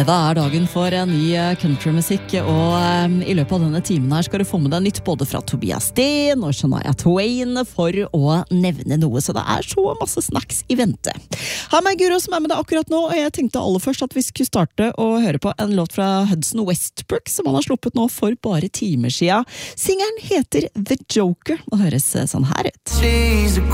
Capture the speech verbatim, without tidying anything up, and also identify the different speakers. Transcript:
Speaker 1: Da er dagen for ny countrymusikk, og um, i løpet av denne timen her skal du få med deg nytt både fra Tobias Steen og Shania Twain, for å nevne noe, så det er så masse snacks i vente. Her med Guro som er med deg akkurat nå, og jeg tenkte aller først at vi skulle starte å høre på en låt fra Hudson Westbrook, som han har sluppet nå for bare timer siden. Singeren heter The Joker, og høres sånn her ut.